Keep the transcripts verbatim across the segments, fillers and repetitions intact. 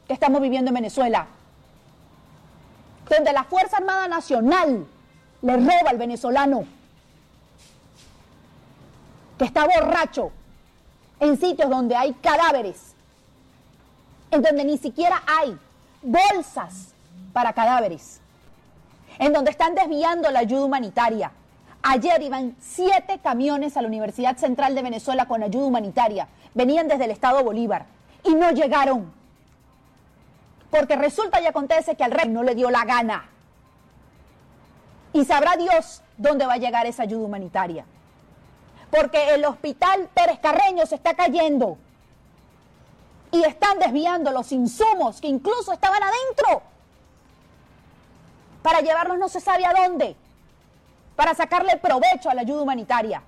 que estamos viviendo en Venezuela, donde la Fuerza Armada Nacional le roba al venezolano que está borracho en sitios donde hay cadáveres, en donde ni siquiera hay bolsas para cadáveres, en donde están desviando la ayuda humanitaria. Ayer iban siete camiones a la Universidad Central de Venezuela con ayuda humanitaria. Venían desde el estado Bolívar y no llegaron. Porque resulta y acontece que al rey no le dio la gana. Y sabrá Dios dónde va a llegar esa ayuda humanitaria. Porque el hospital Pérez Carreño se está cayendo. Y están desviando los insumos que incluso estaban adentro para llevarlos no se sabe a dónde, para sacarle provecho a la ayuda humanitaria.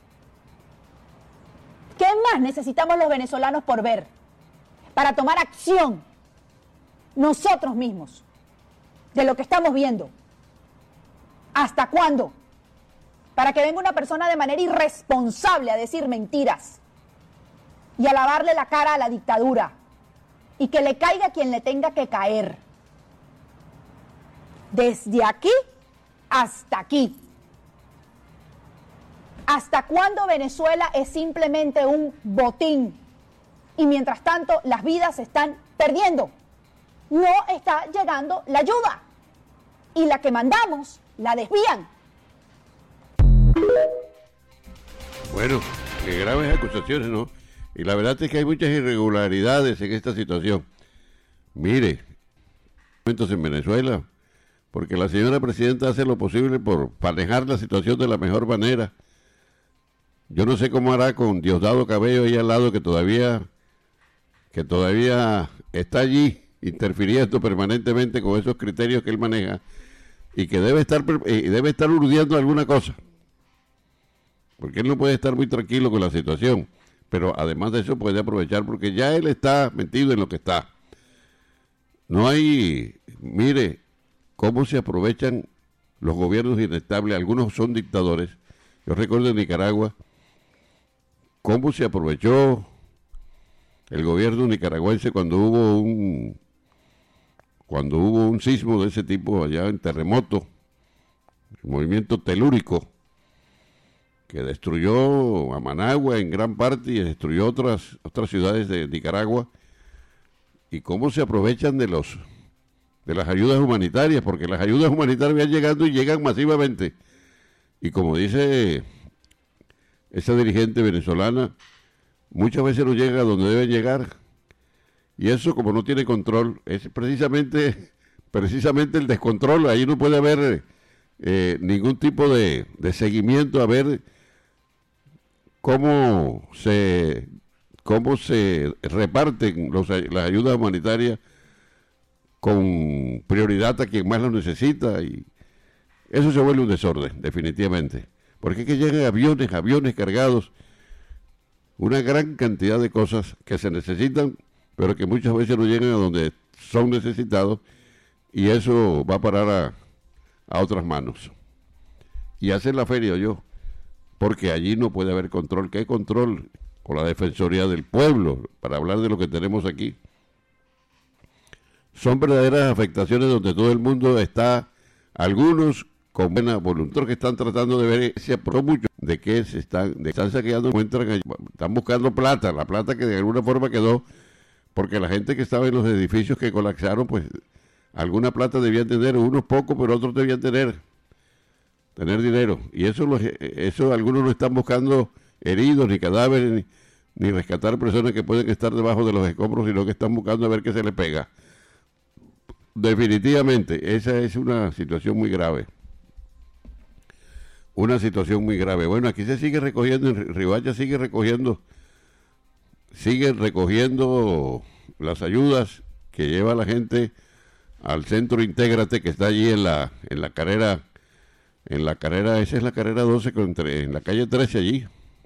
¿Qué más necesitamos los venezolanos por ver? Para tomar acción nosotros mismos de lo que estamos viendo. ¿Hasta cuándo? Para que venga una persona de manera irresponsable a decir mentiras y a lavarle la cara a la dictadura y que le caiga quien le tenga que caer. Desde aquí hasta aquí. ¿Hasta cuándo Venezuela es simplemente un botín? Y mientras tanto, las vidas se están perdiendo. No está llegando la ayuda. Y la que mandamos, la desvían. Bueno, qué graves acusaciones, ¿no? Y la verdad es que hay muchas irregularidades en esta situación. Mire, momentos en Venezuela, porque la señora presidenta hace lo posible por manejar la situación de la mejor manera. Yo no sé cómo hará con Diosdado Cabello ahí al lado, que todavía, que todavía está allí interfiriendo permanentemente con esos criterios que él maneja y que debe estar y debe estar urdiendo alguna cosa, porque él no puede estar muy tranquilo con la situación, pero además de eso puede aprovechar porque ya él está metido en lo que está. No hay, mire cómo se aprovechan los gobiernos inestables, algunos son dictadores. Yo recuerdo en Nicaragua cómo se aprovechó el gobierno nicaragüense cuando hubo un cuando hubo un sismo de ese tipo allá en terremoto, el movimiento telúrico, que destruyó a Managua en gran parte y destruyó otras otras ciudades de Nicaragua, y cómo se aprovechan de los de las ayudas humanitarias, porque las ayudas humanitarias van llegando y llegan masivamente, y como dice esa dirigente venezolana, muchas veces no llega a donde deben llegar, y eso, como no tiene control, es precisamente precisamente el descontrol. Ahí no puede haber eh, ningún tipo de, de seguimiento a ver cómo se cómo se reparten los, las ayudas humanitarias con prioridad a quien más lo necesita, y eso se vuelve un desorden, definitivamente, porque es que llegan aviones, aviones cargados, una gran cantidad de cosas que se necesitan, pero que muchas veces no llegan a donde son necesitados, y eso va a parar a, a otras manos. Y hacen la feria yo, porque allí no puede haber control. ¿Qué control? Con la Defensoría del Pueblo, para hablar de lo que tenemos aquí. Son verdaderas afectaciones donde todo el mundo está, algunos con buena voluntad, que están tratando de ver, se aprobó mucho de que se están, de, están saqueando, encuentran, están buscando plata, la plata que de alguna forma quedó, porque la gente que estaba en los edificios que colapsaron, pues alguna plata debían tener, unos pocos, pero otros debían tener, tener dinero, y eso, los, eso algunos no están buscando heridos, ni cadáveres, ni, ni rescatar personas que pueden estar debajo de los escombros, sino que están buscando a ver qué se les pega. Definitivamente, esa es una situación muy grave. Una situación muy grave. Bueno, aquí se sigue recogiendo, en Riohacha sigue recogiendo, siguen recogiendo las ayudas que lleva la gente al centro Intégrate, que está allí en la, en la carrera, en la carrera, esa es la carrera doce, entre, en la calle trece allí.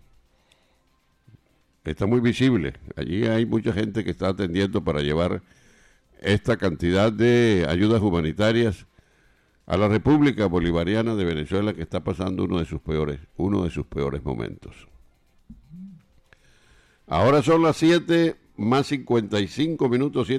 Está muy visible. Allí hay mucha gente que está atendiendo para llevar esta cantidad de ayudas humanitarias a la República Bolivariana de Venezuela, que está pasando uno de sus peores, uno de sus peores momentos. Ahora son las siete más cincuenta y cinco minutos.